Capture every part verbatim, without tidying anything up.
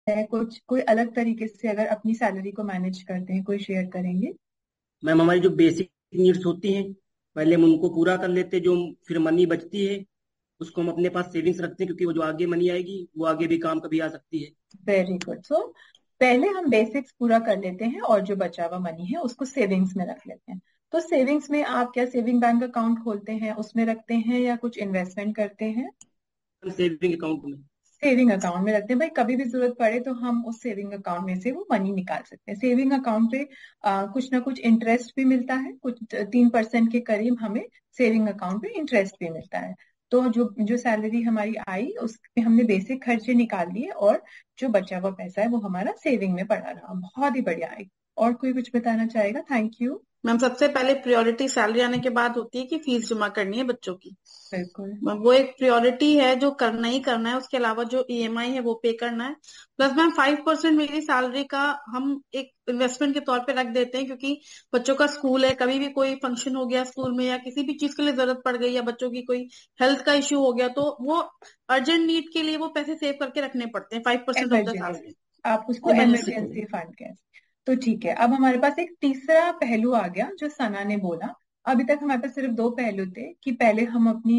है, कुछ कोई अलग तरीके से अगर अपनी सैलरी को मैनेज करते हैं, कोई शेयर करेंगे? मैम हमारी जो बेसिक नीड्स होती हैं पहले हम उनको पूरा कर लेते हैं, जो फिर मनी बचती है उसको हम अपने पास सेविंग्स रखते हैं, क्योंकि वो जो आगे मनी आएगी वो आगे भी काम कभी आ सकती है। Very good. सो पहले हम बेसिक्स पूरा कर लेते हैं और जो बचा हुआ मनी है उसको सेविंग्स में रख लेते हैं। तो सेविंग्स में आप क्या सेविंग बैंक अकाउंट खोलते हैं, उसमें रखते हैं, या कुछ इन्वेस्टमेंट करते हैं? सेविंग अकाउंट में। सेविंग अकाउंट में रखते हैं भाई, कभी भी जरूरत पड़े तो हम उस सेविंग अकाउंट में से वो मनी निकाल सकते हैं। सेविंग अकाउंट पे आ, कुछ ना कुछ इंटरेस्ट भी मिलता है, कुछ तीन परसेंट के करीब हमें सेविंग अकाउंट पे इंटरेस्ट भी मिलता है। तो जो जो सैलरी हमारी आई उसमें हमने बेसिक खर्चे निकाल लिए, और जो बचा हुआ पैसा है वो हमारा सेविंग में पड़ा रहा। बहुत ही बढ़िया है। और कोई कुछ बताना चाहेगा? Thank you. मैम सबसे पहले प्रायोरिटी सैलरी आने के बाद होती है कि फीस जमा करनी है बच्चों की। बिल्कुल। मैम वो एक प्रायोरिटी है जो करना ही करना है, उसके अलावा जो ईएमआई है वो पे करना है। प्लस मैम फाइव परसेंट मेरी सैलरी का हम एक इन्वेस्टमेंट के तौर पे रख देते हैं, क्योंकि बच्चों का स्कूल है, कभी भी कोई फंक्शन हो गया स्कूल में या किसी भी चीज के लिए जरूरत पड़ गई या बच्चों की कोई हेल्थ का इश्यू हो गया, तो वो अर्जेंट नीड के लिए वो पैसे सेव करके रखने पड़ते हैं, five percent of the emergency, salary. आप उसको इमरजेंसी के लिए। इमरजेंसी फंड कह सकते हैं। तो ठीक है, अब हमारे पास एक तीसरा पहलू आ गया जो सना ने बोला। अभी तक हमारे पास सिर्फ दो पहलू थे कि पहले हम अपनी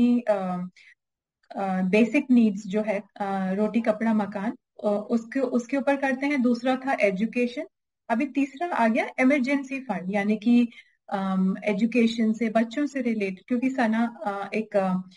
बेसिक नीड्स जो है, अ, रोटी कपड़ा मकान, अ, उसके उसके ऊपर करते हैं। दूसरा था एजुकेशन। अभी तीसरा आ गया इमरजेंसी फंड, यानी कि एजुकेशन से, बच्चों से रिलेटेड, क्योंकि सना अ, एक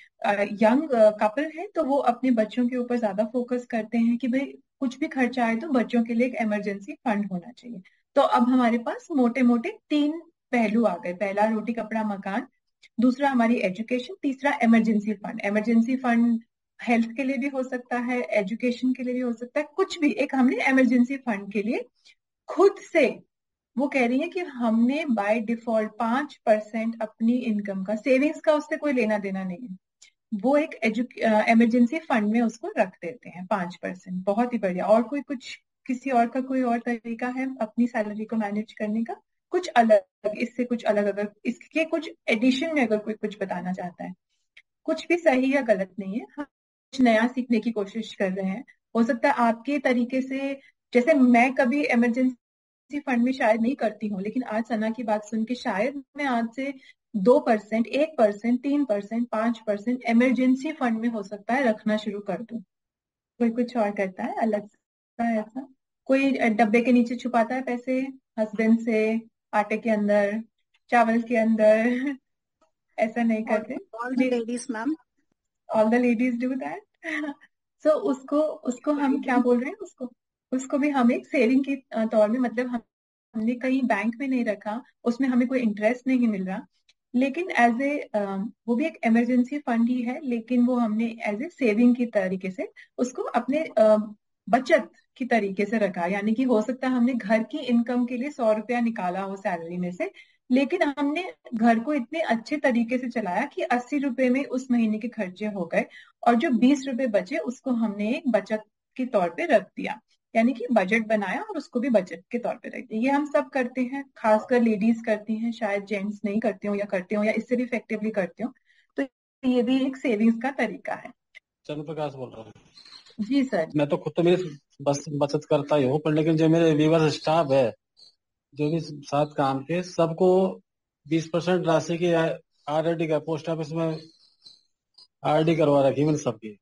यंग कपल है, तो वो अपने बच्चों के ऊपर ज्यादा फोकस करते हैं कि भाई कुछ भी खर्चा आए तो बच्चों के लिए एक इमरजेंसी फंड होना चाहिए। तो अब हमारे पास मोटे मोटे तीन पहलू आ गए। पहला रोटी कपड़ा मकान, दूसरा हमारी एजुकेशन, तीसरा emergency fund. Emergency fund health के लिए भी हो सकता है, एजुकेशन के लिए भी हो सकता है, कुछ भी एक हमने इमरजेंसी फंड के लिए खुद से, वो कह रही है कि हमने बाय डिफॉल्ट पांच परसेंट अपनी इनकम का, सेविंग्स का उससे कोई लेना देना नहीं है, वो एक इमरजेंसी फंड में उसको रख देते हैं पांच परसेंट। बहुत ही बढ़िया। और कोई कुछ, किसी और का कोई और तरीका है अपनी सैलरी को मैनेज करने का? कुछ अलग, इससे कुछ अलग, अगर इसके कुछ एडिशन में अगर कोई कुछ बताना चाहता है? कुछ भी सही या गलत नहीं है, हम कुछ नया सीखने की कोशिश कर रहे हैं। हो सकता है आपके तरीके से, जैसे मैं कभी इमरजेंसी फंड में शायद नहीं करती हूँ, लेकिन आज सना की बात सुन के शायद मैं आज से दो परसेंट, एक परसेंट, तीन परसेंट, पांच परसेंट इमरजेंसी फंड में हो सकता है रखना शुरू कर दूं। कोई कुछ और करता है अलग सा ऐसा? कोई डब्बे के नीचे छुपाता है पैसे, हस्बैंड से, आटे के अंदर, चावल के अंदर? ऐसा नहीं करते? All the ladies ma'am. All the ladies do that. सो उसको उसको हम क्या बोल रहे हैं, उसको उसको भी हम एक सेविंग के अ, तौर में, मतलब हम हमने कहीं बैंक में नहीं रखा, उसमें हमें कोई इंटरेस्ट नहीं मिल रहा, लेकिन एज ए, वो भी एक इमरजेंसी फंड ही है, लेकिन वो हमने एज ए सेविंग की तरीके से उसको अपने अ, बचत की तरीके से रखा। यानी कि हो सकता है हमने घर की इनकम के लिए सौ रुपया निकाला हो सैलरी में से, लेकिन हमने घर को इतने अच्छे तरीके से चलाया कि अस्सी रुपए में उस महीने के खर्चे हो गए, और जो बीस रुपए बचे उसको हमने एक बचत के तौर पे रख दिया। यानी कि बजट बनाया और उसको भी बजट के तौर पे रख दिया। ये हम सब करते हैं, खासकर लेडीज करती हैं, शायद जेंट्स नहीं करते हो, या करते हो या इससे भी इफेक्टिवली करते हो। तो ये भी एक सेविंग्स का तरीका है। चंद्र प्रकाश बोल रहा हूँ। जी सर। मैं तो खुद तो मेरी बस बचत करता ही हूँ, पर लेकिन जो मेरे वीवर स्टाफ है, जो भी साथ काम के, सबको बीस परसेंट राशि की आरडी का पोस्ट ऑफिस में आरडी करवा रखी मैंने सबकी।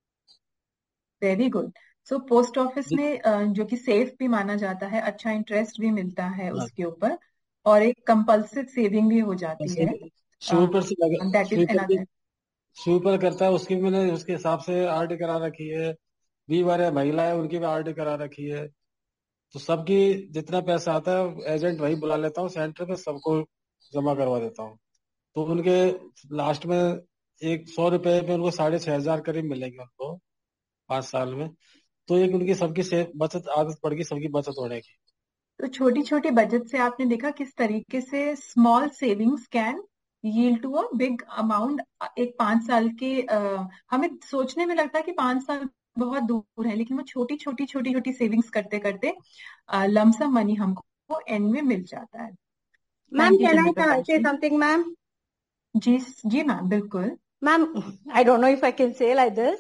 Very good. So post office में अ, जो कि सेफ भी माना जाता है, अच्छा इंटरेस्ट भी मिलता है उसके ऊपर, और एक कंपल्सिव सेविंग भी हो जाती है। स्वीपर से लगा, दैट इज स्वीपर की अनदर। स्वीपर करता है, उसकी भी मैंने उसके हिसाब से आरडी करा रखी है। वीवर है, महिला है, उनकी भी आरडी करा रखी है। तो सबकी जितना पैसा आता है एजेंट वही बुला लेता हूँ सेंटर पे, सबको जमा करवा देता हूँ। तो उनके लास्ट में एक सौ रुपए में उनको साढ़े छह हजार करीब मिलेंगे उनको पांच साल में। तो एक उनकी सबकी सेव बचत आदत पड़ गई, सबकी बचत होने की। तो छोटी छोटी बचत से आपने देखा किस तरीके से small savings can yield to a big amount. एक पांच साल के, अ, हमें सोचने में लगता है कि पांच साल बहुत दूर है, लेकिन वो छोटी छोटी छोटी छोटी सेविंग्स करते करते लमसम मनी हमको एंड में मिल जाता है। मैम थैंक यू कैन चंद्र आई प्रकाश से जी। Something ma'am? जी जी मैम, बिल्कुल। Ma'am I don't know if I can say like this,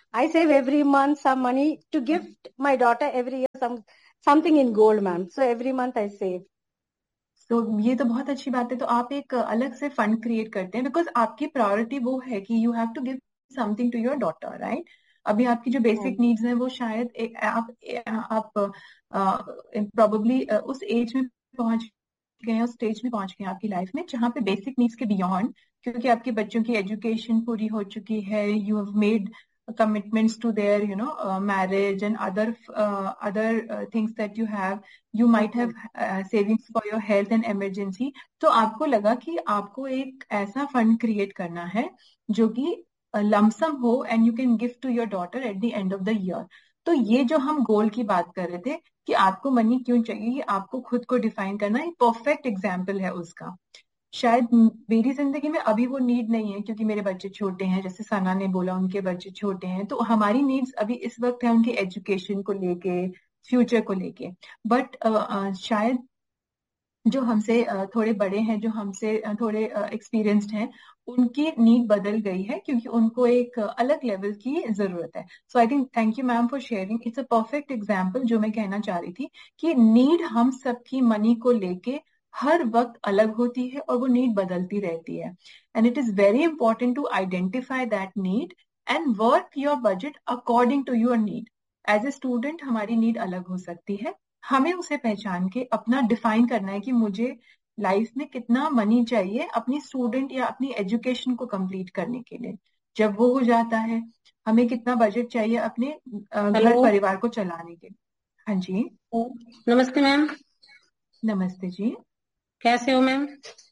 I save every month some money to gift my daughter every year some something in gold, ma'am. So every month I save. तो ये तो बहुत अच्छी बात है। तो आप एक अलग से फंड क्रिएट करते हैं बिकॉज आपकी प्रायोरिटी वो है कि you have to give something to your daughter, right? अभी आपकी जो बेसिक नीड्स हैं वो शायद एक, आप आप प्रोबेबली उस एज में पहुंच गए हैं, उस स्टेज में पहुंच गए हैं आपकी लाइफ में जहाँ पे बेसिक नीड्स के बियॉन्ड, क्योंकि आपके बच्चों की एजुकेशन पूरी हो चुकी है, you have made commitments to their you know uh, marriage and other uh, other uh, things that you have, you might have uh, savings for your health and emergency। तो आपको लगा कि आपको एक ऐसा फंड क्रिएट करना है जो कि लमसम हो and you can give to your daughter at the end of the year. तो ये जो हम गोल की बात कर रहे थे कि आपको मनी क्यों चाहिए, ये आपको खुद को डिफाइन करना एक परफेक्ट एग्जाम्पल है उसका। शायद मेरी जिंदगी में अभी वो नीड नहीं है क्योंकि मेरे बच्चे छोटे हैं, जैसे सना ने बोला उनके बच्चे छोटे हैं, तो हमारी नीड्स अभी इस वक्त है उनकी एजुकेशन को लेके, फ्यूचर को लेके। बट शायद जो हमसे थोड़े बड़े हैं, जो हमसे थोड़े एक्सपीरियंस्ड हैं, उनकी नीड बदल गई है क्योंकि उनको एक अलग लेवल की जरूरत है। सो I think thank you ma'am for sharing, it's a perfect example जो मैं कहना चाह रही थी कि नीड हम सबकी मनी को लेके हर वक्त अलग होती है और वो नीड बदलती रहती है। And it is very important to identify that need and work your budget according to your need. As a student हमारी नीड अलग हो सकती है, हमें उसे पहचान के अपना डिफाइन करना है कि मुझे लाइफ में कितना मनी चाहिए अपनी स्टूडेंट या अपनी एजुकेशन को कंप्लीट करने के लिए। जब वो हो जाता है, हमें कितना बजट चाहिए अपने घर परिवार को चलाने के लिए। हाँ जी, नमस्ते मैम। नमस्ते जी, कैसे हो मैम?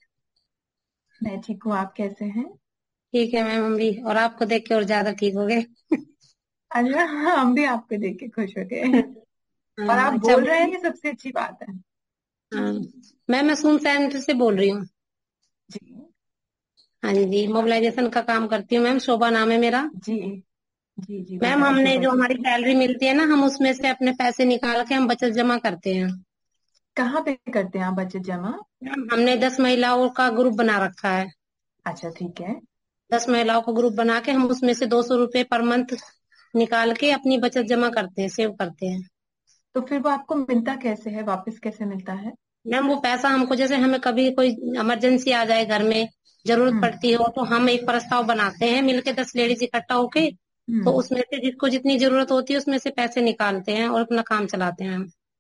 मैं ठीक हूँ, आप कैसे हैं? ठीक है मैम, हम भी, और आपको देख के और ज्यादा ठीक हो गए। अच्छा, हम भी आपको देख के खुश हो गए और आप अच्छा, बोल रहे हैं, ये सबसे अच्छी बात है। हाँ मैम, मैं सून सेंटर से बोल रही हूँ। जी हाँ जी, मोबिलाइजेशन का काम करती हूँ मैम, शोभा नाम है मेरा। जी जी जी मैम, बताओ हमने शोभा जो जी। हमारी सैलरी मिलती है ना, हम उसमें से अपने पैसे निकाल के हम बचत जमा करते हैं। कहाँ पे करते हैं आप बचत जमा? मैम, हमने दस महिलाओं का ग्रुप बना रखा है। अच्छा ठीक है। दस महिलाओं का ग्रुप बना के हम उसमें से दो सौ रुपये पर मंथ निकाल के अपनी बचत जमा करते हैं, सेव करते हैं। तो फिर वो आपको मिलता कैसे है, वापस कैसे मिलता है? मैम, वो पैसा हमको, जैसे हमें कभी कोई इमरजेंसी आ जाए, घर में जरूरत हम्म पड़ती हो, तो हम एक प्रस्ताव बनाते हैं मिलके, दस लेडीज इकट्ठा होके, तो हम्म उसमें से जिसको जितनी जरूरत होती है उसमें से पैसे निकालते हैं और अपना काम चलाते हैं।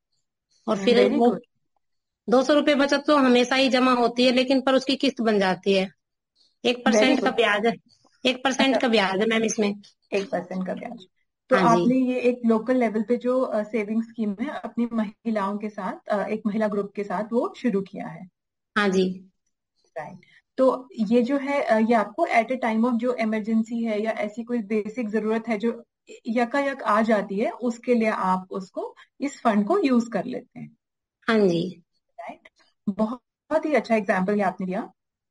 और फिर वेरी वो गुड। दो सौ रुपये बचत तो हमेशा ही जमा होती है, लेकिन पर उसकी किस्त बन जाती है। एक वेरी परसेंट का गुड। ब्याज है, एक परसेंट अच्छा, का ब्याज है मैम इसमें। एक परसेंट का ब्याज। तो हाँ जी। आपने ये एक लोकल लेवल पे जो सेविंग स्कीम है अपनी महिलाओं के साथ, अ, एक महिला ग्रुप के साथ वो शुरू किया है, हाँ जी। राइट? तो ये जो है अ, ये आपको एट ए टाइम ऑफ जो इमरजेंसी है या ऐसी कोई बेसिक जरूरत है जो यकायक आ जाती है, उसके लिए आप उसको, इस फंड को यूज कर लेते हैं, हाँ जी। राइट? बहुत बहुत ही अच्छा एग्जाम्पल ये आपने दिया।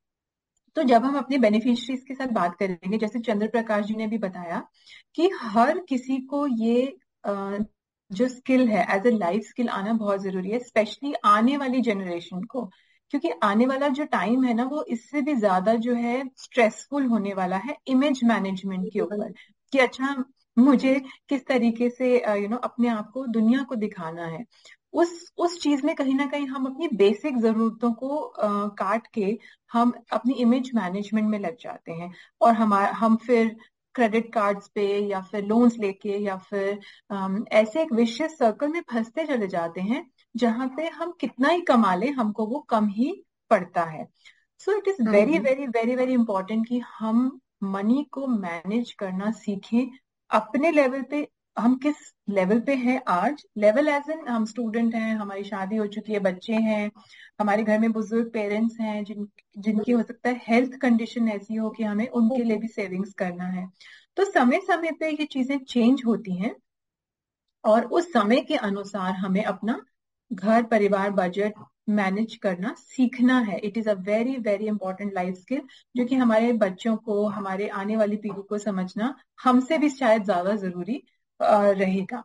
तो जब हम अपने बेनिफिशियरीज के साथ बात करेंगे, जैसे चंद्र प्रकाश जी ने भी बताया कि हर किसी को ये अ, जो स्किल है एज ए लाइफ स्किल आना बहुत जरूरी है, स्पेशली आने वाली जनरेशन को, क्योंकि आने वाला जो टाइम है ना वो इससे भी ज्यादा जो है स्ट्रेसफुल होने वाला है इमेज मैनेजमेंट के ऊपर, कि अच्छा मुझे किस तरीके से यू नो अपने आप को दुनिया को दिखाना है। उस उस चीज में कहीं ना कहीं हम अपनी बेसिक जरूरतों को अ, काट के हम अपनी इमेज मैनेजमेंट में लग जाते हैं, और हमारा हम फिर क्रेडिट कार्ड्स पे या फिर लोन्स लेके या फिर अम, ऐसे एक विशियस सर्कल में फंसते चले जाते हैं जहां पे हम कितना ही कमा ले हमको वो कम ही पड़ता है। सो इट इज हाँ वेरी जी। वेरी वेरी वेरी इंपॉर्टेंट कि हम मनी को मैनेज करना सीखें अपने लेवल पे। हम किस लेवल पे हैं आज, लेवल एज इन हम स्टूडेंट हैं, हमारी शादी हो चुकी है, बच्चे हैं, हमारे घर में बुजुर्ग पेरेंट्स हैं जिन जिनकी हो सकता है हेल्थ कंडीशन ऐसी हो कि हमें उनके लिए भी सेविंग्स करना है। तो समय समय पे ये चीजें चेंज होती हैं और उस समय के अनुसार हमें अपना घर परिवार बजट मैनेज करना सीखना है। It is a very very important life skill जो कि हमारे बच्चों को, हमारे आने वाली पीढ़ी को समझना हमसे भी शायद ज्यादा जरूरी अ, रहेगा।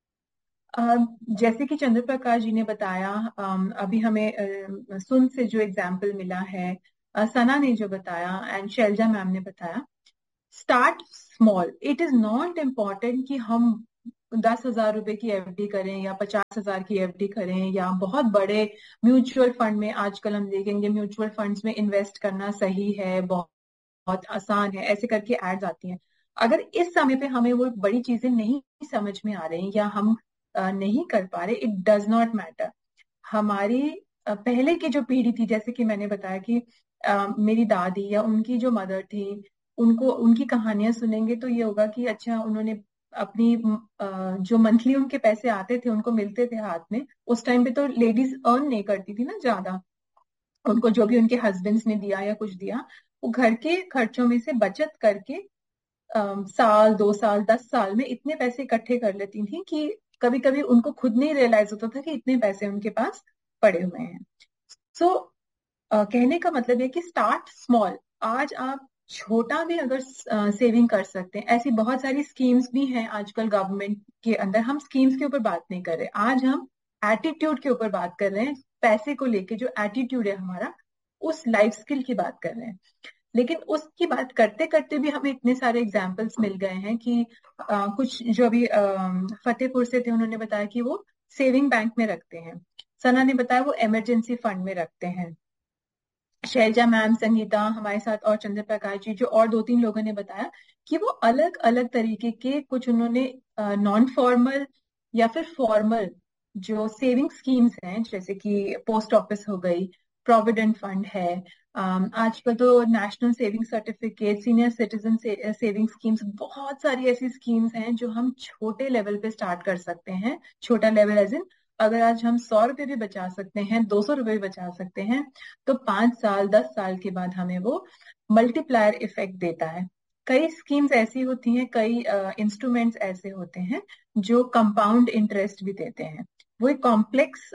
अ, जैसे कि चंद्र प्रकाश जी ने बताया, अम, अभी हमें अ, सुन से जो एग्जाम्पल मिला है, अ, सना ने जो बताया एंड शैलजा मैम ने बताया, start small. It is not important कि हम दस हजार रुपए की एफडी करें या पचास हजार की एफडी करें या बहुत बड़े म्यूचुअल फंड में. आजकल हम देखेंगे म्यूचुअल फंड्स में इन्वेस्ट करना सही है, बहुत बहुत आसान है, ऐसे करके एड्स आती हैं. अगर इस समय पे हमें वो बड़ी चीजें नहीं समझ में आ रही या हम अ, नहीं कर पा रहे, इट डज नॉट मैटर. हमारी अ, पहले की जो पीढ़ी थी, जैसे कि मैंने बताया कि अ, मेरी दादी या उनकी जो मदर थी, उनको उनकी कहानियां सुनेंगे तो ये होगा कि अच्छा उन्होंने अपनी अ, जो मंथली उनके पैसे आते थे, उनको मिलते थे हाथ में. उस टाइम पे तो लेडीज अर्न नहीं करती थी ना ज्यादा. उनको जो भी उनके हस्बैंड्स ने दिया या कुछ दिया, वो घर के खर्चों में से बचत करके अम, साल दो साल दस साल में इतने पैसे इकट्ठे कर लेती थी कि कभी कभी उनको खुद नहीं रियलाइज होता था कि इतने पैसे उनके पास पड़े हुए हैं. सो so, कहने का मतलब है कि स्टार्ट स्मॉल. आज आप छोटा भी अगर सेविंग कर सकते हैं, ऐसी बहुत सारी स्कीम्स भी हैं आजकल गवर्नमेंट के अंदर. हम स्कीम्स के ऊपर बात नहीं कर रहे, आज हम एटीट्यूड के ऊपर बात कर रहे हैं. पैसे को लेके जो एटीट्यूड है हमारा, उस लाइफ स्किल की बात कर रहे हैं. लेकिन उसकी बात करते करते भी हमें इतने सारे एग्जाम्पल्स मिल गए हैं कि आ, कुछ जो अभी फतेहपुर से थे, उन्होंने बताया कि वो सेविंग बैंक में रखते हैं. सना ने बताया वो इमरजेंसी फंड में रखते हैं. शैलजा मैम, संगीता हमारे साथ, और चंद्र प्रकाश जी, जो और दो तीन लोगों ने बताया कि वो अलग अलग तरीके के, कुछ उन्होंने नॉन फॉर्मल या फिर फॉर्मल जो सेविंग स्कीम्स हैं, जैसे कि पोस्ट ऑफिस हो गई, प्रोविडेंट फंड है, um, आजकल तो national saving certificate, senior citizen saving schemes, बहुत सारी ऐसी स्कीम्स हैं जो हम छोटे लेवल पे स्टार्ट कर सकते हैं. छोटा लेवल एज इन, अगर आज हम सौ रुपए भी बचा सकते हैं, दो सौ रुपए भी बचा सकते हैं, तो पांच साल दस साल के बाद हमें वो मल्टीप्लायर इफेक्ट देता है. कई स्कीम्स ऐसी होती हैं, कई इंस्ट्रूमेंट्स uh, ऐसे होते हैं जो कंपाउंड इंटरेस्ट भी देते हैं. वो एक कॉम्प्लेक्स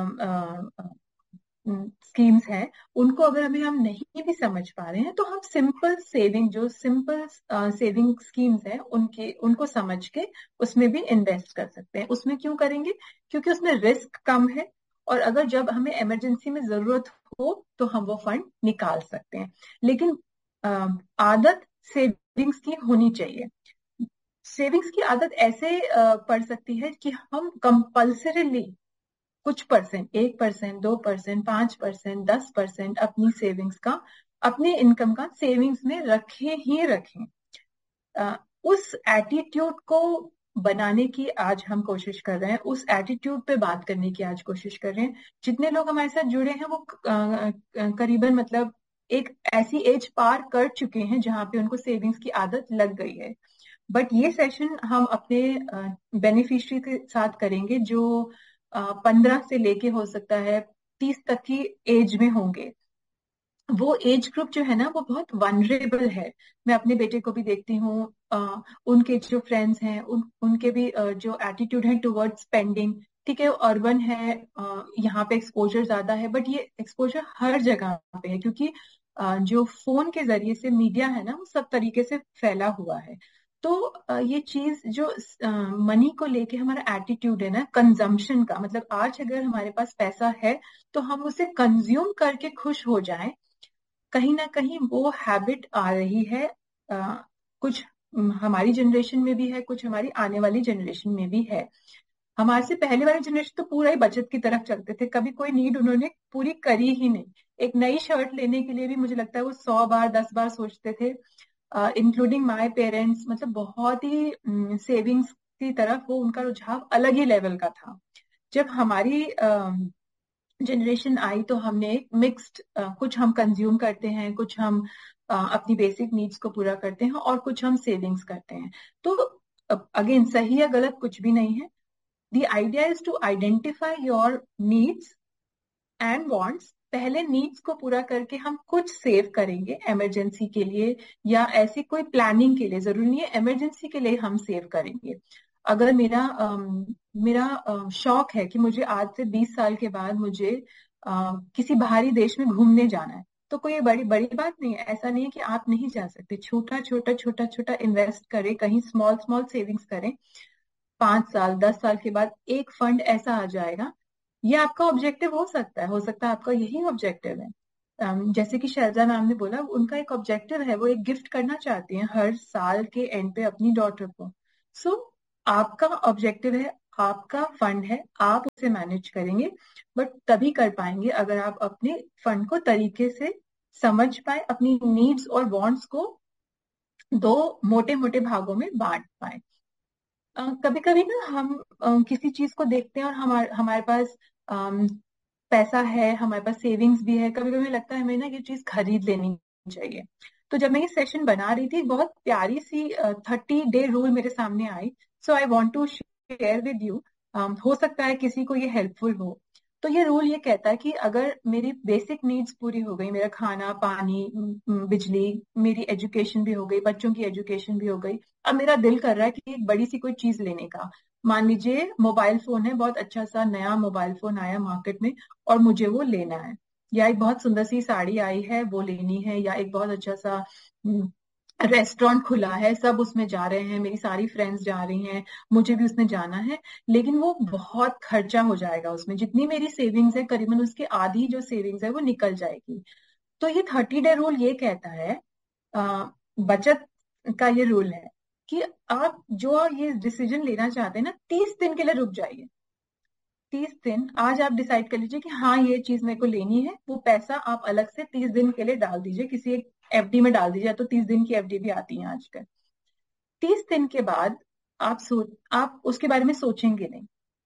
स्कीम्स हैं. उनको अगर हमें हम नहीं भी समझ पा रहे हैं, तो हम सिंपल सेविंग, जो सिंपल सेविंग स्कीम्स हैं, उनके उनको समझ के उसमें भी इन्वेस्ट कर सकते हैं. उसमें क्यों करेंगे? क्योंकि उसमें रिस्क कम है, और अगर जब हमें इमरजेंसी में जरूरत हो तो हम वो फंड निकाल सकते हैं. लेकिन आ, आदत सेविंग्स की होनी चाहिए. सेविंग्स की आदत ऐसे आ, पड़ सकती है कि हम कंपल्सरीली कुछ परसेंट, एक परसेंट, दो परसेंट, पांच परसेंट, दस परसेंट अपनी सेविंग्स का, अपने इनकम का सेविंग्स में रखे ही रखें. आ, उस एटीट्यूड को बनाने की आज हम कोशिश कर रहे हैं, उस एटीट्यूड पे बात करने की आज कोशिश कर रहे हैं. जितने लोग हमारे साथ जुड़े हैं वो करीबन मतलब एक ऐसी एज पार कर चुके हैं जहां पे उनको सेविंग्स की आदत लग गई है. बट ये सेशन हम अपने बेनिफिशियरी के साथ करेंगे जो पंद्रह से लेके हो सकता है तीस तक की एज में होंगे. वो एज ग्रुप जो है ना, वो बहुत वनरेबल है. मैं अपने बेटे को भी देखती हूँ, उनके जो फ्रेंड्स हैं, उन उनके भी uh, जो एटीट्यूड है टुवर्ड स्पेंडिंग, ठीक है, अर्बन है, uh, यहाँ पे एक्सपोजर ज्यादा है, बट ये एक्सपोजर हर जगह पे है क्योंकि uh, जो फोन के जरिए से मीडिया है ना, वो सब तरीके से फैला हुआ है. तो ये चीज जो मनी को लेके हमारा एटीट्यूड है ना, कंजम्पशन का, मतलब आज अगर हमारे पास पैसा है तो हम उसे कंज्यूम करके खुश हो जाएं, कहीं ना कहीं वो हैबिट आ रही है. आ, कुछ हमारी जनरेशन में भी है, कुछ हमारी आने वाली जनरेशन में भी है. हमारे से पहले वाली जनरेशन तो पूरा ही बचत की तरफ चलते थे, कभी कोई नीड उन्होंने पूरी करी ही नहीं. एक नई शर्ट लेने के लिए भी मुझे लगता है वो सौ बार दस बार सोचते थे, इंक्लूडिंग माय पेरेंट्स. मतलब बहुत ही सेविंग्स की तरफ वो उनका रुझाव अलग ही लेवल का था. जब हमारी जनरेशन आई तो हमने एक मिक्स्ड, कुछ हम कंज्यूम करते हैं, कुछ हम uh, अपनी बेसिक नीड्स को पूरा करते हैं, और कुछ हम सेविंग्स करते हैं. तो अगेन सही या गलत कुछ भी नहीं है. The idea is to identify your needs and wants. पहले नीड्स को पूरा करके हम कुछ सेव करेंगे इमरजेंसी के लिए, या ऐसी कोई प्लानिंग के लिए. जरूरी नहीं है इमरजेंसी के लिए हम सेव करेंगे. अगर मेरा आ, मेरा आ, शौक है कि मुझे आज से बीस साल के बाद मुझे आ, किसी बाहरी देश में घूमने जाना है, तो कोई बड़ी बड़ी बात नहीं है. ऐसा नहीं है कि आप नहीं जा सकते. छोटा छोटा छोटा छोटा इन्वेस्ट करें, कहीं स्मॉल स्मॉल सेविंग्स करें. पांच साल दस साल के बाद एक फंड ऐसा आ जाएगा. ये आपका ऑब्जेक्टिव हो सकता है, हो सकता है आपका यही ऑब्जेक्टिव है. अम, जैसे कि शैलजा मैम ने बोला, उनका एक ऑब्जेक्टिव है, वो एक गिफ्ट करना चाहती हैं हर साल के एंड पे अपनी डॉटर को। सो आपका ऑब्जेक्टिव है, आपका फंड है, आप उसे मैनेज करेंगे, बट तभी कर पाएंगे अगर आप अपने फंड को तरीके से समझ पाए, अपनी नीड्स और वांट्स को दो मोटे मोटे भागों में बांट पाए। कभी कभी ना हम अ, किसी चीज को देखते हैं और हमारे हमारे पास अम, पैसा है, हमारे पास सेविंग्स भी है, कभी कभी लगता है हमें ना ये चीज खरीद लेनी चाहिए। तो जब मैं ये सेशन बना रही थी, बहुत प्यारी सी थर्टी डे रूल मेरे सामने आई। सो I want to share with you, हो सकता है किसी को ये हेल्पफुल हो। तो ये रूल ये कहता है कि अगर मेरी बेसिक नीड्स पूरी हो गई, मेरा खाना पानी म, बिजली, मेरी एजुकेशन भी हो गई, बच्चों की एजुकेशन भी हो गई, अब मेरा दिल कर रहा है कि एक बड़ी सी कोई चीज लेने का। मान लीजिए मोबाइल फोन है, बहुत अच्छा सा नया मोबाइल फोन आया मार्केट में और मुझे वो लेना है, या एक बहुत सुंदर सी साड़ी आई है वो लेनी है, या एक बहुत अच्छा सा रेस्टोरेंट खुला है, सब उसमें जा रहे हैं, मेरी सारी फ्रेंड्स जा रही हैं, मुझे भी उसमें जाना है, लेकिन वो बहुत खर्चा हो जाएगा, उसमें जितनी मेरी सेविंग्स है करीबन उसके आधी जो सेविंग्स है वो निकल जाएगी। तो ये थर्टी डे रूल ये कहता है, आ, बचत का ये रूल है कि आप जो ये डिसीजन लेना चाहते हैं ना, तीस दिन के लिए रुक जाइए। तीस दिन, आज आप डिसाइड कर लीजिए कि हाँ ये चीज मेरे को लेनी है, वो पैसा आप अलग से तीस दिन के लिए डाल दीजिए, किसी एक एफडी में डाल दीजिए, तो तीस दिन की एफडी भी आती है आजकल। तीस दिन के बाद आप सोच आप उसके बारे में सोचेंगे नहीं,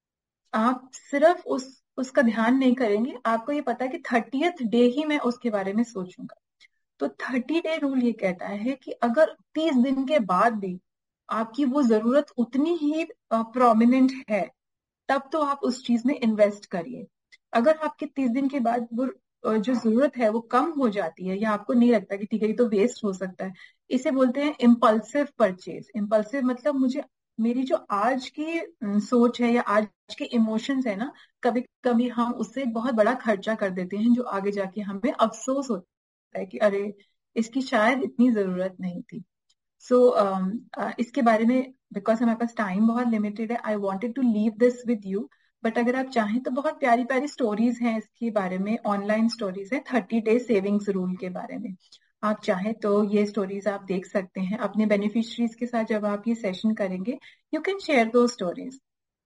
आप सिर्फ उस उसका ध्यान नहीं करेंगे, आपको ये पता है कि थर्टियथ डे ही मैं उसके बारे में सोचूंगा। तो थर्टी डे रूल ये कहता है कि अगर तीस दिन के बाद भी आपकी वो जरूरत उतनी ही प्रोमिनेंट है, तब तो आप उस चीज में इन्वेस्ट करिए। अगर आपके तीस दिन के बाद वो अ, जो जरूरत है वो कम हो जाती है, या आपको नहीं लगता कि ठीक है ये तो वेस्ट हो सकता है, इसे बोलते हैं इम्पल्सिव परचेज। इम्पल्सिव मतलब मुझे, मेरी जो आज की अम, सोच है या आज के इमोशंस है ना, कभी कभी हम उससे बहुत बड़ा खर्चा कर देते हैं, जो आगे जाके हमें अफसोस होता है कि अरे इसकी शायद इतनी जरूरत नहीं थी। सो so, uh, इसके बारे में, बिकॉज हमारे पास टाइम बहुत लिमिटेड है, I wanted to leave this with you. But अगर आप चाहें तो बहुत प्यारी प्यारी स्टोरीज हैं इसके बारे में, ऑनलाइन स्टोरीज हैं थर्टी डे सेविंग्स रूल के बारे में। आप चाहें तो ये स्टोरीज आप देख सकते हैं अपने बेनिफिशरीज के साथ। जब आप ये सेशन करेंगे, यू कैन शेयर दो स्टोरीज।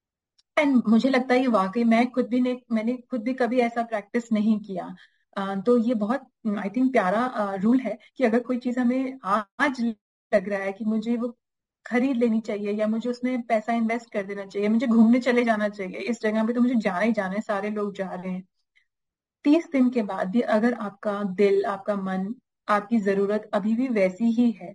एंड मुझे लगता है ये वाकई, मैं खुद भी नहीं मैंने खुद भी कभी ऐसा प्रैक्टिस नहीं किया। अ, तो ये बहुत आई थिंक प्यारा रूल है कि अगर कोई चीज हमें आज लग रहा है कि मुझे वो खरीद लेनी चाहिए, या मुझे उसमें पैसा इन्वेस्ट कर देना चाहिए, मुझे घूमने चले जाना चाहिए, इस जगह पे तो मुझे जाना ही जाना है, सारे लोग जा रहे हैं, तीस दिन के बाद भी अगर आपका दिल, आपका मन, आपकी जरूरत अभी भी वैसी ही है,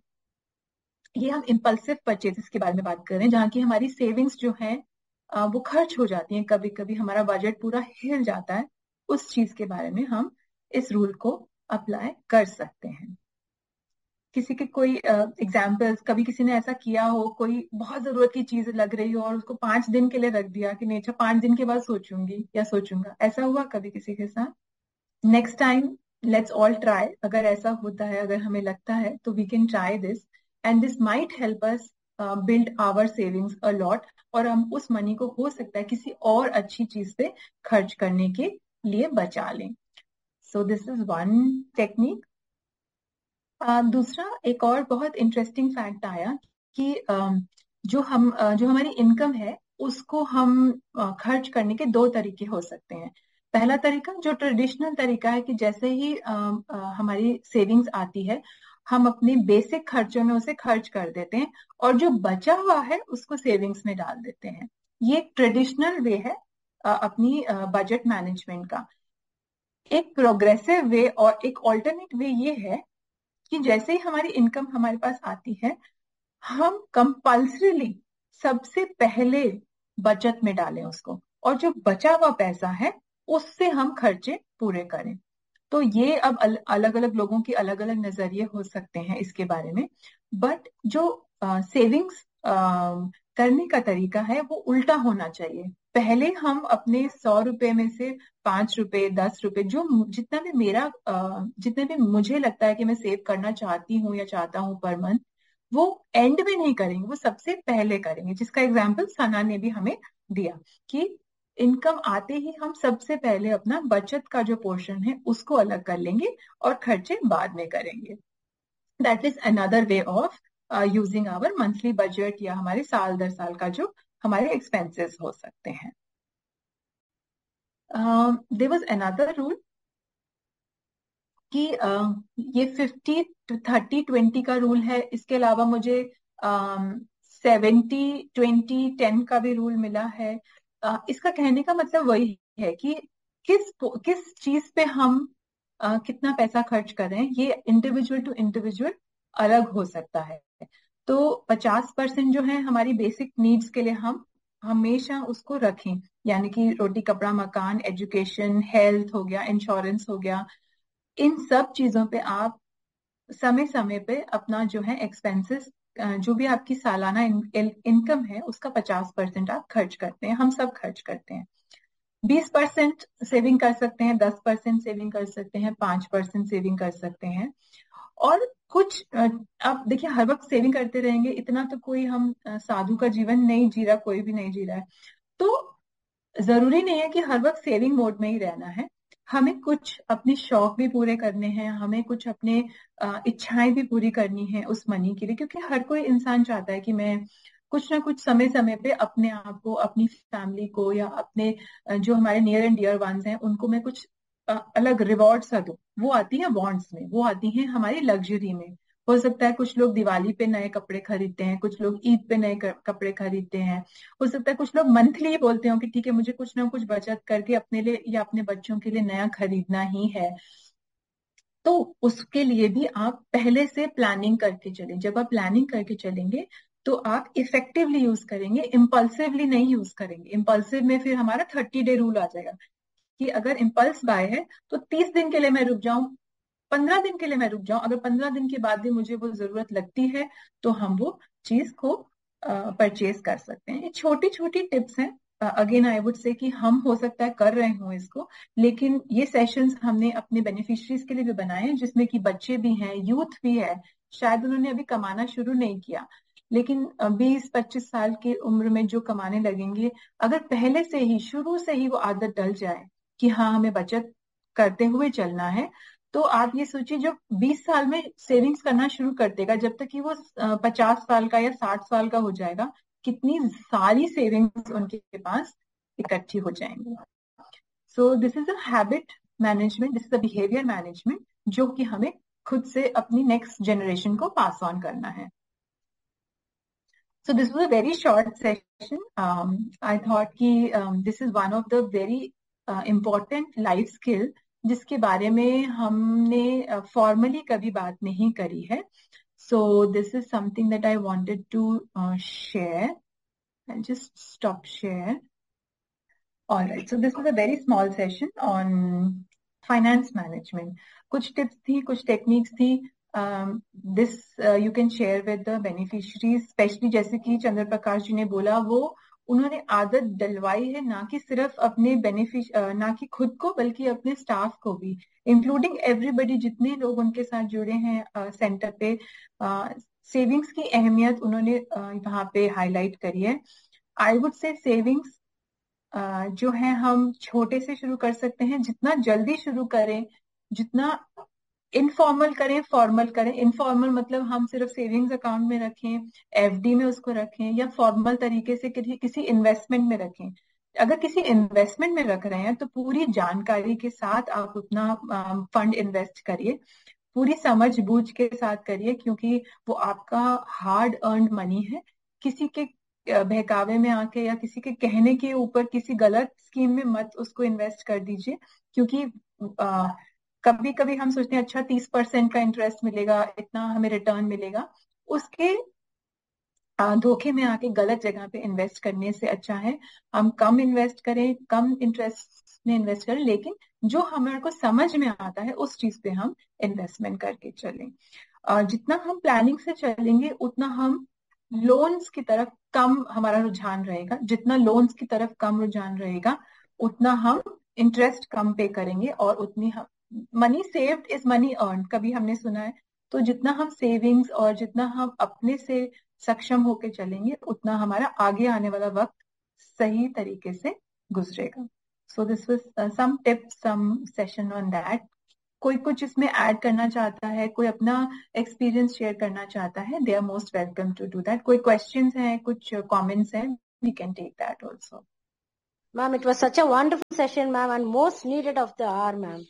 ये हम इम्पल्सिव परचेजेस के बारे में बात कर रहे हैं, जहाँ की हमारी सेविंग्स जो है अ, वो खर्च हो जाती हैं, कभी कभी हमारा बजट पूरा हिल जाता है, उस चीज के बारे में हम इस रूल को अप्लाई कर सकते हैं। किसी के कोई एग्जाम्पल्स, कभी किसी ने ऐसा किया हो, कोई बहुत जरूरत की चीज लग रही हो और उसको पांच दिन के लिए रख दिया कि नहीं, अच्छा पांच दिन के बाद सोचूंगी या सोचूंगा, ऐसा हुआ कभी किसी के साथ? Next time let's all try, अगर ऐसा होता है, अगर हमें लगता है, तो we can try this, and this might help us build our savings a lot, और हम उस मनी को हो सकता है किसी और अच्छी चीज पे खर्च करने के लिए बचा लें। So this is one technique. दूसरा, एक और बहुत इंटरेस्टिंग फैक्ट आया कि uh, जो हम uh, जो हमारी इनकम है उसको हम uh, खर्च करने के दो तरीके हो सकते हैं। पहला तरीका जो ट्रेडिशनल तरीका है कि जैसे ही uh, uh, हमारी सेविंग्स आती है, हम अपने बेसिक खर्चों में उसे खर्च कर देते हैं, और जो बचा हुआ है उसको सेविंग्स में डाल देते हैं। ये एक ट्रेडिशनल वे है uh, अपनी बजट मैनेजमेंट का। एक प्रोग्रेसिव वे और एक ऑल्टरनेट वे ये है कि जैसे ही हमारी इनकम हमारे पास आती है, हम कंपल्सरीली सबसे पहले बचत में डालें उसको, और जो बचा हुआ पैसा है उससे हम खर्चे पूरे करें। तो ये अब अल, अलग अलग लोगों के अलग अलग नजरिए हो सकते हैं इसके बारे में, बट जो सेविंग्स करने का तरीका है वो उल्टा होना चाहिए। पहले हम अपने सौ रुपए में से पांच रुपए, दस रुपए, जो जितना भी मेरा अ, जितने भी मुझे लगता है कि मैं सेव करना चाहती हूँ या चाहता हूँ पर मंथ, वो एंड में नहीं करेंगे, वो सबसे पहले करेंगे, जिसका एग्जाम्पल सना ने भी हमें दिया कि इनकम आते ही हम सबसे पहले अपना बचत का जो पोर्शन है उसको अलग कर लेंगे और खर्चे बाद में करेंगे। That is another way of using our monthly budget, या हमारे साल दर साल का जो हमारे एक्सपेंसेस हो सकते हैं। देयर वाज अनदर रूल कि uh, ये फिफ्टी थर्टी ट्वेंटी का रूल है। इसके अलावा मुझे सेवेंटी ट्वेंटी टेन का भी रूल मिला है। uh, इसका कहने का मतलब वही है कि किस किस चीज पे हम uh, कितना पैसा खर्च कर रहे हैं, ये इंडिविजुअल टू इंडिविजुअल अलग हो सकता है। तो पचास परसेंट जो है हमारी बेसिक नीड्स के लिए हम हमेशा उसको रखें, यानी कि रोटी कपड़ा मकान, एजुकेशन, हेल्थ हो गया, इंश्योरेंस हो गया, इन सब चीजों पे आप समय समय पे अपना जो है एक्सपेंसेस, जो भी आपकी सालाना इनकम है उसका पचास परसेंट आप खर्च करते हैं। हम सब खर्च करते हैं। बीस परसेंट सेविंग कर सकते हैं, दस परसेंट सेविंग कर सकते हैं, पांच परसेंट सेविंग कर सकते हैं। और कुछ आप देखिए, हर वक्त सेविंग करते रहेंगे इतना तो कोई हम साधु का जीवन नहीं जी रहा, कोई भी नहीं जी रहा है। तो जरूरी नहीं है कि हर वक्त सेविंग मोड में ही रहना है। हमें कुछ अपने शौक भी पूरे करने हैं, हमें कुछ अपने इच्छाएं भी पूरी करनी है उस मनी के लिए, क्योंकि हर कोई इंसान चाहता है कि मैं कुछ ना कुछ समय समय पे अपने आप को, अपनी फैमिली को, या अपने जो हमारे नियर एंड डियर वंस हैं उनको मैं कुछ अलग रिवॉर्ड्स सा दूं। वो आती है बॉन्ड्स में, वो आती है हमारी लग्जरी में। हो सकता है कुछ लोग दिवाली पे नए कपड़े खरीदते हैं, कुछ लोग ईद पे नए कपड़े खरीदते हैं, हो सकता है कुछ लोग मंथली बोलते हो कि ठीक है मुझे कुछ ना कुछ बचत करके अपने लिए या अपने बच्चों के लिए नया खरीदना ही है। तो उसके लिए भी आप पहले से प्लानिंग करके चलें। जब आप प्लानिंग करके चलेंगे तो आप इफेक्टिवली यूज करेंगे, इम्पल्सिवली नहीं यूज करेंगे। इम्पल्सिव में फिर हमारा थर्टी डे रूल आ जाएगा कि अगर इम्पल्स बाय है तो तीस दिन के लिए मैं रुक जाऊं, पंद्रह दिन के लिए मैं रुक जाऊं, अगर पंद्रह दिन के बाद भी मुझे वो जरूरत लगती है तो हम वो चीज को परचेज कर सकते हैं। ये छोटी छोटी टिप्स हैं। अगेन आई वुड से कि हम हो सकता है कर रहे हो इसको, लेकिन ये सेशंस हमने अपने बेनिफिशरीज के लिए भी बनाए हैं, जिसमें कि बच्चे भी हैं, यूथ भी है। शायद उन्होंने अभी कमाना शुरू नहीं किया, लेकिन बीस पच्चीस साल की उम्र में जो कमाने लगेंगे, अगर पहले से ही शुरू से ही वो आदत डल जाए कि हाँ हमें बचत करते हुए चलना है, तो आप ये सोचिए जो बीस साल में सेविंग्स करना शुरू कर देगा, जब तक कि वो पचास साल का या साठ साल का हो जाएगा, कितनी सारी सेविंग्स उनके पास इकट्ठी हो जाएंगी। So this is a habit management, this is a behaviour management, जो कि हमें खुद से अपनी नेक्स्ट जनरेशन को पास ऑन करना है। So this was a very short session. Um, I thought कि um, this is one of the very uh, important life skill जिसके बारे में हमने फॉर्मली uh, कभी बात नहीं करी है. So this is something that I wanted to uh, share. I'll just stop share. All right. So this is a very small session on finance management. कुछ tips थी, कुछ techniques थी. This you can share with the beneficiaries, specially जैसे कि चंद्र प्रकाश जी ने बोला, वो उन्होंने आदत डलवाई है ना कि सिर्फ अपने बेनिफिश uh, ना कि खुद को बल्कि अपने स्टाफ को भी, इंक्लूडिंग एवरीबडी, जितने लोग उनके साथ जुड़े हैं सेंटर uh, पे, सेविंग्स uh, की अहमियत उन्होंने uh, वहां पे हाईलाइट करी है। I would say savings uh, जो है हम छोटे से शुरू कर सकते हैं, जितना जल्दी शुरू करें, जितना इनफॉर्मल करें, फॉर्मल करें। इनफॉर्मल मतलब हम सिर्फ सेविंग्स अकाउंट में रखें, एफडी में उसको रखें, या फॉर्मल तरीके से किसी किसी इन्वेस्टमेंट में रखें। अगर किसी इन्वेस्टमेंट में रख रहे हैं तो पूरी जानकारी के साथ आप अपना फंड इन्वेस्ट करिए, पूरी समझ बूझ के साथ करिए, क्योंकि वो आपका हार्ड अर्न्ड मनी है। किसी के बहकावे में आके या किसी के कहने के ऊपर किसी गलत स्कीम में मत उसको इन्वेस्ट कर दीजिए, क्योंकि आ, कभी कभी हम सोचते हैं अच्छा तीस परसेंट का इंटरेस्ट मिलेगा, इतना हमें रिटर्न मिलेगा, उसके धोखे में आके गलत जगह पे इन्वेस्ट करने से अच्छा है हम कम इन्वेस्ट करें, कम इंटरेस्ट में इन्वेस्ट करें, लेकिन जो हमारे को समझ में आता है उस चीज पे हम इन्वेस्टमेंट करके चलें। और जितना हम प्लानिंग से चलेंगे उतना हम लोन्स की तरफ कम हमारा रुझान रहेगा, जितना लोन्स की तरफ कम रुझान रहेगा उतना हम इंटरेस्ट कम पे करेंगे, और उतनी हम money saved is money earn, कभी हमने सुना है। तो जितना हम सेविंग्स और जितना हम अपने से सक्षम होकर चलेंगे, उतना हमारा आगे आने वाला वक्त सही तरीके से गुजरेगा. So this was some tips, some session on that. कोई कुछ इसमें ऐड करना चाहता है, कोई अपना एक्सपीरियंस शेयर करना चाहता है, they are most welcome to do that. कोई क्वेश्चंस हैं, कुछ कमेंट्स हैं, we can take that also. Ma'am, it was such a wonderful session, ma'am, and most needed of the hour, ma'am.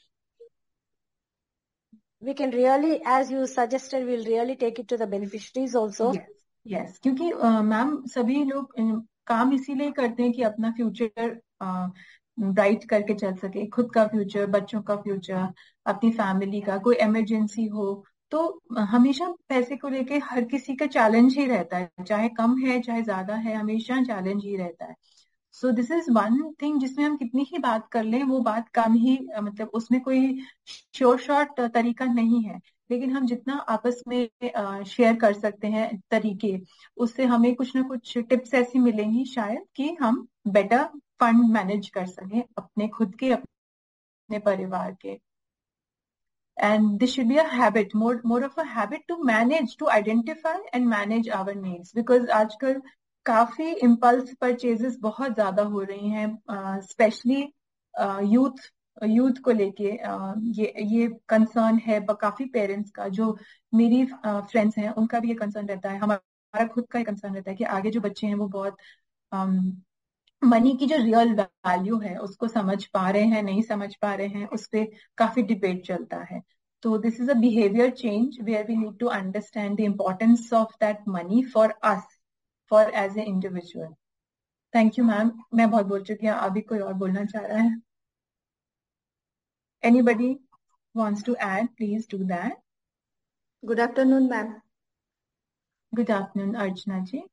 We can really, as you suggested, we'll really take it to the beneficiaries also. Yes, yes. क्योंकि ma'am uh, सभी लोग uh, काम इसीलिए करते हैं कि अपना future bright करके चल सके, खुद का फ्यूचर, बच्चों का फ्यूचर, अपनी फैमिली का. कोई इमरजेंसी हो तो uh, हमेशा पैसे को लेके हर किसी का चैलेंज ही रहता है, चाहे कम है चाहे ज्यादा है, हमेशा चैलेंज ही रहता है. So this is one thing जिसमें हम कितनी ही बात कर लें वो बात कम ही, मतलब उसमें कोई श्योर शॉर्ट तरीका नहीं है, लेकिन हम जितना आपस में शेयर कर सकते हैं तरीके, उससे हमें कुछ ना कुछ टिप्स ऐसी मिलेंगी शायद कि हम बेटर फंड मैनेज कर सकें अपने खुद के, अपने परिवार के. And this should be a habit, more more of a habit to manage, to identify and manage our needs, because आजकल काफी इम्पल्स परचेजेस बहुत ज्यादा हो रही हैं, स्पेशली यूथ यूथ को लेके. uh, ये ये कंसर्न है काफी पेरेंट्स का, जो मेरी फ्रेंड्स uh, हैं उनका भी ये कंसर्न रहता है, हमारा खुद का ये कंसर्न रहता है कि आगे जो बच्चे हैं वो बहुत मनी um, की जो रियल वैल्यू है उसको समझ पा रहे हैं, नहीं समझ पा रहे हैं, उस पर काफी डिबेट चलता है. तो this is a behaviour change where we need to understand the importance of that money for us, for as a individual. Thank you ma'am, मैं बहुत बोल चुकी हूँ. अभी कोई और बोलना चाह रहा है? Anybody wants to add, please do that. Good afternoon ma'am. Good afternoon Archana ji.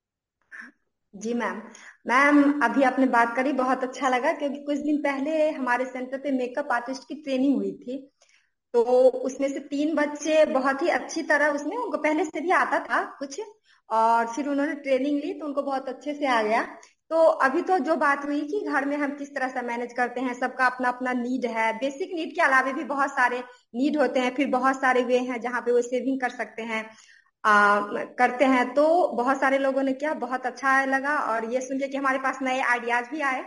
Ji ma'am. Ma'am अभी आपने बात करी, बहुत अच्छा लगा, क्योंकि कुछ दिन पहले हमारे सेंटर पे मेकअप आर्टिस्ट की ट्रेनिंग हुई थी. तो उसमें से तीन बच्चे बहुत ही अच्छी तरह, उसमें उनको पहले से भी आता था कुछ, और फिर उन्होंने ट्रेनिंग ली तो उनको बहुत अच्छे से आ गया. तो अभी तो जो बात हुई कि घर में हम किस तरह से मैनेज करते हैं, सबका अपना अपना नीड है. बेसिक नीड के अलावा भी बहुत सारे नीड होते हैं, फिर बहुत सारे वे हैं जहाँ पे वो सेविंग कर सकते हैं, आ, करते हैं. तो बहुत सारे लोगों ने किया, बहुत अच्छा लगा, और ये सुन के कि हमारे पास नए आइडियाज भी आए.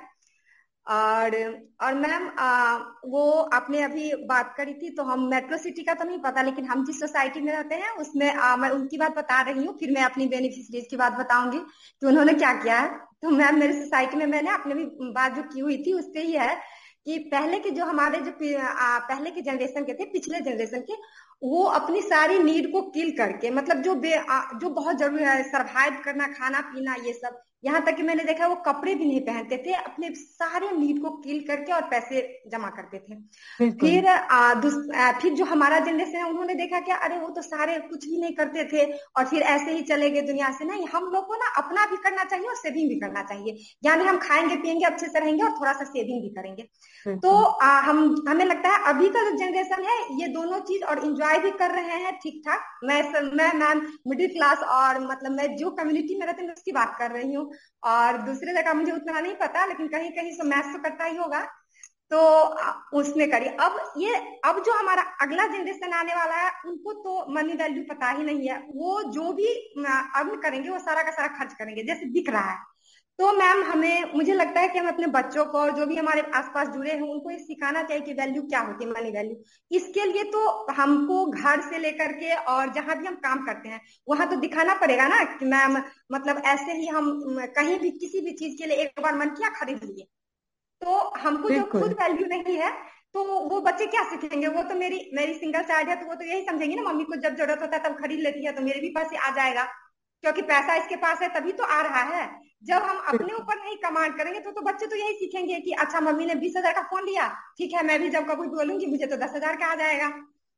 और और मैम वो आपने अभी बात करी थी, तो हम मेट्रो सिटी का तो नहीं पता, लेकिन हम जिस सोसाइटी में रहते हैं उसमें आ, मैं उनकी बात बता रही हूँ, फिर मैं अपनी बेनिफिशरीज की बात बताऊंगी कि उन्होंने क्या किया है. तो मैम मेरी सोसाइटी में मैंने अपने भी बात जो की हुई थी उससे ही है कि पहले के जो हमारे जो पहले के जनरेशन के थे, पिछले जनरेशन के, वो अपनी सारी नीड को किल करके, मतलब जो बे, जो बहुत जरूरी है, सरवाइव करना, खाना पीना, ये सब, यहाँ तक कि मैंने देखा वो कपड़े भी नहीं पहनते थे, अपने सारे नीड को किल करके और पैसे जमा करते थे. फिर आ, आ, फिर जो हमारा जनरेशन है उन्होंने देखा कि अरे वो तो सारे कुछ भी नहीं करते थे और फिर ऐसे ही चले गए दुनिया से. नहीं, हम लोग को ना अपना भी करना चाहिए और सेविंग भी करना चाहिए, यानी हम खाएंगे पियेंगे अच्छे से रहेंगे और थोड़ा सा सेविंग भी करेंगे. तो आ, हम हमें लगता है अभी का जो जनरेशन है ये दोनों चीज और इंजॉय भी कर रहे हैं ठीक ठाक. मैं मैं मैम मिडिल क्लास और मतलब मैं जो कम्युनिटी में रहती हूँ उसकी बात कर रही हूँ, और दूसरे जगह मुझे उतना नहीं पता, लेकिन कहीं कहीं से मैथ तो करता ही होगा, तो उसने करी. अब ये अब जो हमारा अगला जनरेशन आने वाला है उनको तो मनी वैल्यू पता ही नहीं है. वो जो भी अर्न करेंगे वो सारा का सारा खर्च करेंगे जैसे दिख रहा है. तो मैम हमें मुझे लगता है कि हम अपने बच्चों को और जो भी हमारे आसपास जुड़े हैं उनको ये सिखाना चाहिए कि वैल्यू क्या होती है, मनी वैल्यू. इसके लिए तो हमको घर से लेकर के और जहां भी हम काम करते हैं वहां तो दिखाना पड़ेगा ना कि मैम मतलब ऐसे ही हम कहीं भी किसी भी चीज के लिए एक बार मन किया खरीद लिए. तो हमको जो खुद वैल्यू नहीं है तो वो बच्चे क्या सीखेंगे. वो तो मेरी मेरी सिंगल चाइल्ड है तो वो तो यही समझेंगे ना, मम्मी को जब जरूरत होता है तब खरीद लेती है तो मेरे भी पास आ जाएगा, क्योंकि पैसा इसके पास है तभी तो आ रहा है. जब हम अपने ऊपर नहीं कमांड करेंगे तो तो बच्चे तो यही सीखेंगे कि अच्छा मम्मी ने बीस हजार का फोन लिया, ठीक है मैं भी जब कभी बोलूंगी मुझे तो दस हजार का आ जाएगा.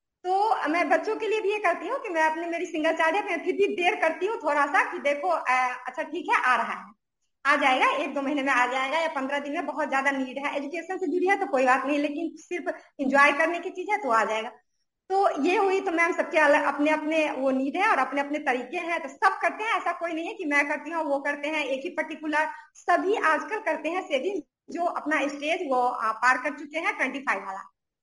तो मैं बच्चों के लिए भी ये करती हूँ कि मैं अपने मेरी सिंगल चाइल्ड है मैं फिर भी देर करती हूँ थोड़ा सा कि देखो अच्छा ठीक है आ रहा है, आ जाएगा, एक दो महीने में आ जाएगा या पंद्रह दिन में. बहुत ज्यादा नीड है, एजुकेशन से जुड़ी है तो कोई बात नहीं, लेकिन सिर्फ इंजॉय करने की चीज है तो आ जाएगा. तो ये हुई. तो मैम सबके अलग अपने अपने वो नीड है और अपने अपने तरीके हैं, तो सब करते हैं, ऐसा कोई नहीं है कि मैं करती हूँ वो करते हैं एक ही पर्टिकुलर. सभी आजकल करते हैं सेविंग, जो अपना स्टेज वो पार कर चुके हैं ट्वेंटी फाइव वाला,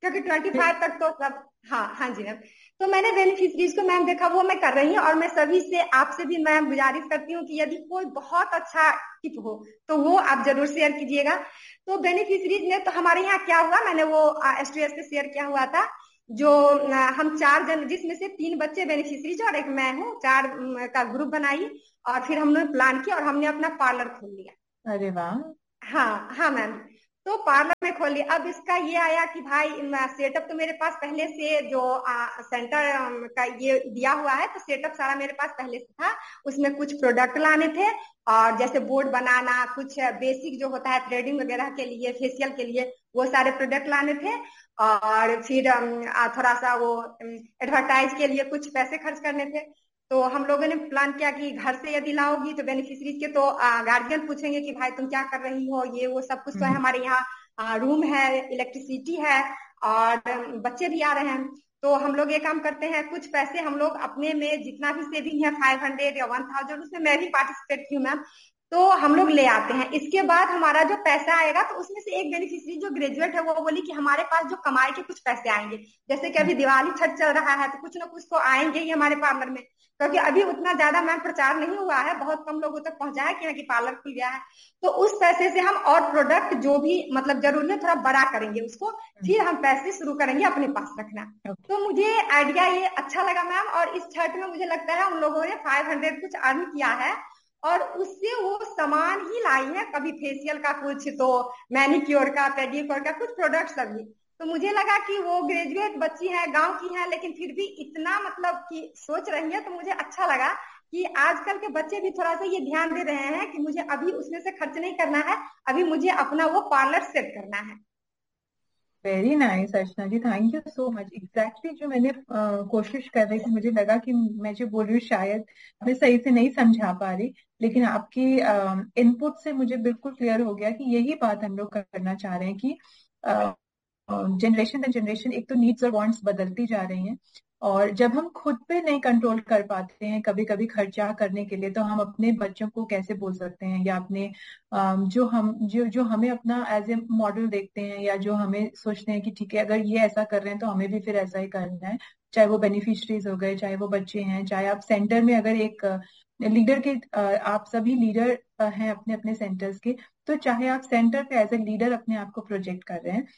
क्योंकि ट्वेंटी फाइव तक तो सब, हाँ हाँ जी मैम। तो मैंने बेनिफिशरीज को मैम देखा, वो मैं कर रही हूँ, और मैं सभी से, आपसे भी मैं गुजारिश करती हूँ कि यदि कोई बहुत अच्छा टिप हो तो वो आप जरूर शेयर कीजिएगा। तो बेनिफिशरीज में तो हमारे यहाँ क्या हुआ, मैंने वो एस टी एस पे शेयर किया हुआ था, जो हम चार जन, जिसमें से तीन बच्चे बेनिफिशरीज और एक मैं हूँ, चार का ग्रुप बनाई और फिर हमने प्लान किया और हमने अपना पार्लर खोल लिया। अरे वाह। हाँ हाँ मैम। तो पार्लर में खोल लिया। अब इसका ये आया कि भाई सेटअप तो मेरे पास पहले से जो आ, सेंटर का ये दिया हुआ है, तो सेटअप सारा मेरे पास पहले से था। उसमें कुछ प्रोडक्ट लाने थे, और जैसे बोर्ड बनाना, कुछ बेसिक जो होता है थ्रेडिंग वगैरह के लिए, फेशियल के लिए, वो सारे प्रोडक्ट लाने थे। और फिर थोड़ा सा वो एडवर्टाइज के लिए कुछ पैसे खर्च करने थे। तो हम लोगों ने प्लान किया कि घर से यदि लाओगी तो बेनिफिशरीज के तो गार्जियन पूछेंगे कि भाई तुम क्या कर रही हो, ये वो सब कुछ तो है। हमारे यहाँ रूम है, इलेक्ट्रिसिटी है, और बच्चे भी आ रहे हैं। तो हम लोग ये काम करते हैं, कुछ पैसे हम लोग अपने में जितना भी सेविंग है, फाइव हंड्रेड या वन थाउजेंड, उसमें मैं भी पार्टिसिपेट की हूँ मैम, तो हम लोग ले आते हैं। इसके बाद हमारा जो पैसा आएगा, तो उसमें से एक बेनिफिशरी जो ग्रेजुएट है वो बोली कि हमारे पास जो कमाई के कुछ पैसे आएंगे, जैसे कि अभी दिवाली छठ चल रहा है, तो कुछ ना कुछ तो आएंगे ही हमारे पार्लर में, क्योंकि अभी उतना ज्यादा मैम प्रचार नहीं हुआ है, बहुत कम लोगों तक पहुंचा है कि, कि पार्लर खुल गया है। तो उस पैसे से हम और प्रोडक्ट जो भी मतलब जरूरी है थोड़ा बड़ा करेंगे उसको, फिर हम पैसे शुरू करेंगे अपने पास रखना। तो मुझे आइडिया ये अच्छा लगा मैम, और इस छठ में मुझे लगता है उन लोगों ने फाइव हंड्रेड कुछ अर्न किया है, और उससे वो सामान ही लाई है, कभी फेशियल का कुछ, तो मैनिक्योर का, पेडिक्योर का कुछ प्रोडक्ट सभी। तो मुझे लगा कि वो ग्रेजुएट बच्ची है, गांव की है, लेकिन फिर भी इतना मतलब कि सोच रही है। तो मुझे अच्छा लगा कि आजकल के बच्चे भी थोड़ा सा ये ध्यान दे रहे हैं कि मुझे अभी उसमें से खर्च नहीं करना है, अभी मुझे अपना वो पार्लर सेट करना है। Very nice Archana ji, thank you so much. Exactly जो मैंने uh, कोशिश कर रही थी, मुझे लगा कि मैं जो बोल रही हूँ शायद मैं सही से नहीं समझा पा रही, लेकिन आपकी इनपुट uh, से मुझे बिल्कुल क्लियर हो गया कि यही बात हम लोग करना चाह रहे हैं कि जनरेशन बाय जनरेशन एक तो नीड्स और वांट्स बदलती जा रही हैं, और जब हम खुद पे नहीं कंट्रोल कर पाते हैं कभी कभी खर्चा करने के लिए, तो हम अपने बच्चों को कैसे बोल सकते हैं, या अपने जो हम जो जो हमें अपना एज ए मॉडल देखते हैं, या जो हमें सोचते हैं कि ठीक है अगर ये ऐसा कर रहे हैं तो हमें भी फिर ऐसा ही करना है। चाहे वो बेनिफिशरीज हो गए, चाहे वो बच्चे हैं, चाहे आप सेंटर में अगर एक लीडर के, आप सभी लीडर हैं अपने अपने सेंटर्स के, तो चाहे आप सेंटर पे एज ए लीडर अपने आप को प्रोजेक्ट कर रहे हैं।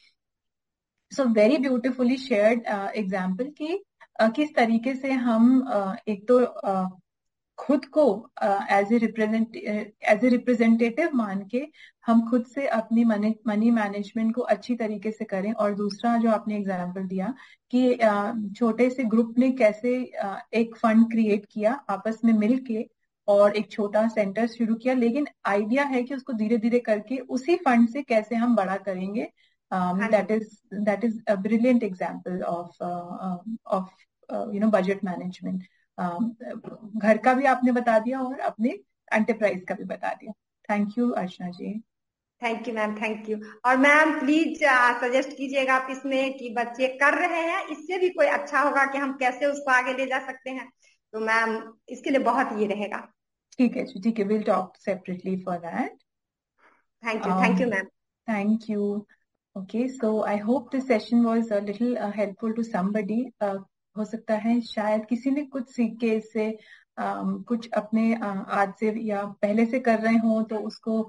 So very beautifully shared example कि uh, किस तरीके से हम uh, एक तो uh, खुद को as A represent as a representative मान के हम खुद से अपनी मनी मनी मैनेजमेंट को अच्छी तरीके से करें, और दूसरा जो आपने एग्जाम्पल दिया कि uh, छोटे से ग्रुप ने कैसे uh, एक फंड क्रिएट किया आपस में मिल के, और एक छोटा सेंटर शुरू किया, लेकिन आइडिया है कि उसको धीरे धीरे करके उसी फंड से कैसे हम बड़ा करेंगे। Um, that is that is a brilliant example of uh, uh, of uh, you know budget management. um, घर का भी आपने बता दिया और अपने एंटरप्राइज का भी बता दिया। Thank you Archana ji. Thank you ma'am, thank you. और मैम प्लीज सजेस्ट कीजिएगा आप इसमें कि बच्चे कर रहे हैं, इससे भी कोई अच्छा होगा कि हम कैसे उसको आगे ले जा सकते हैं, तो मैम इसके लिए बहुत ये रहेगा। ठीक है जी, ठीक है, will talk separately for that. Thank you, thank you ma'am. Thank you. Okay, so I hope this session was a little uh, helpful to somebody. Uh, हो सकता है शायद किसी ने कुछ सीख के इससे um, कुछ अपने uh, आज से या पहले से कर रहे हो तो उसको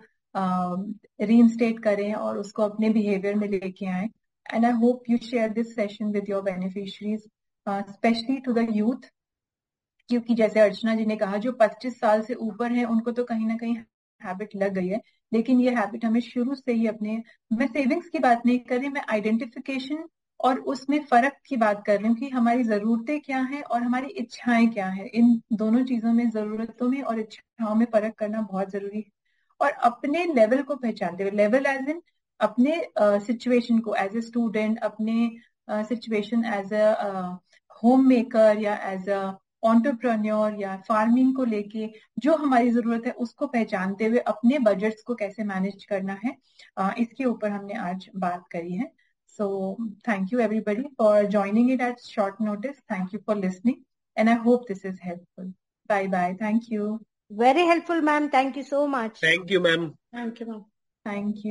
रीइंस्टेट uh, करें और उसको अपने बिहेवियर में लेके आए। And I hope you share this session with your beneficiaries, specially to the youth, क्योंकि जैसे अर्चना जी ने कहा जो पच्चीस साल से ऊपर है उनको तो कहीं ना कहीं हैबिट लग गई है, लेकिन ये हैबिट हमें शुरू से ही अपने, मैं सेविंग्स की बात नहीं कर रही, मैं आइडेंटिफिकेशन और उसमें फर्क की बात कर रही हूँ कि हमारी जरूरतें क्या हैं और हमारी इच्छाएं क्या हैं। इन दोनों चीजों में, जरूरतों में और इच्छाओं में फर्क करना बहुत जरूरी है, और अपने लेवल को पहचानते हुए, लेवल एज इन अपने सिचुएशन uh, को एज ए स्टूडेंट, अपने situation as a home maker या एज अ एंटरप्रेन्योर या फार्मिंग को लेके जो हमारी जरूरत है उसको पहचानते हुए अपने बजट्स को कैसे मैनेज करना है, इसके ऊपर हमने आज बात करी है। So thank you everybody for joining it at short notice. Thank you for listening and I hope this is helpful. Bye bye. Thank you. Very helpful, ma'am. Thank you so much. Thank you, ma'am. Thank you, ma'am. Thank you.